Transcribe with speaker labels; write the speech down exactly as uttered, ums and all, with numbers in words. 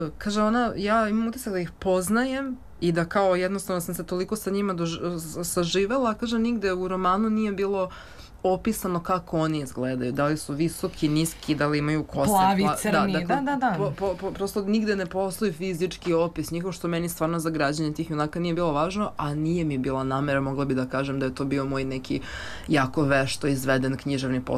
Speaker 1: Kaže ona, ja imam utisak da ih poznajem i da kao jednostavno sam se toliko sa njima dož- saživela, kaže nigde u romanu nije bilo opisano kako oni izgledaju, da li su visoki, niski, da li imaju kose.
Speaker 2: Plavi,
Speaker 1: pla...
Speaker 2: crni, da,
Speaker 1: dakle,
Speaker 2: da, da. da.
Speaker 1: Po, po, po, prosto nigde ne postoji fizički opis njihov, što meni stvarno za građanje tih junaka nije bilo važno, a nije mi bila namera, mogla bi da kažem da je to bio moj neki jako vešto izveden književni posao.